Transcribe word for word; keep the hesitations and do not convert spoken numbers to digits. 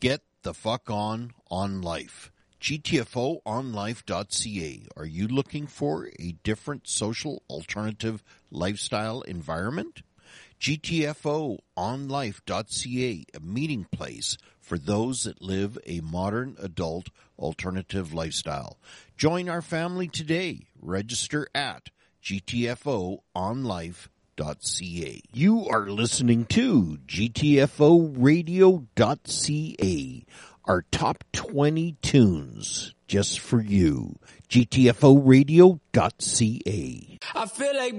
Get the fuck on on life. G T F O on life dot C A. Are you looking for a different social alternative lifestyle environment? G T F O on life dot C A, a meeting place for those that live a modern adult alternative lifestyle. Join our family today. Register at G T F O on life dot C A. You are listening to G T F O radio dot C A, our top twenty tunes just for you. G T F O radio dot C A. I feel like